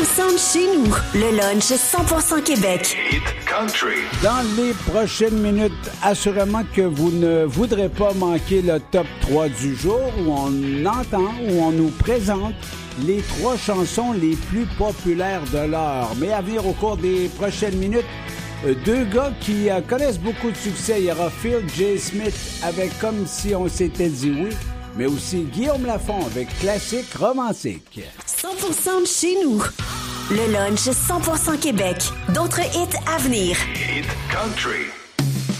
100% de chez nous. Le lunch 100% Québec. Hit Country. Dans les prochaines minutes, assurément que vous ne voudrez pas manquer le top 3 du jour où on entend, où on nous présente les 3 chansons les plus populaires de l'heure. Mais à venir au cours des prochaines minutes, 2 gars qui connaissent beaucoup de succès. Il y aura Phil J. Smith avec Comme si on s'était dit oui, mais aussi Guillaume Lafont avec Classique romantique. 100% de chez nous. Le lunch 100% Québec. D'autres hits à venir. Hit Country.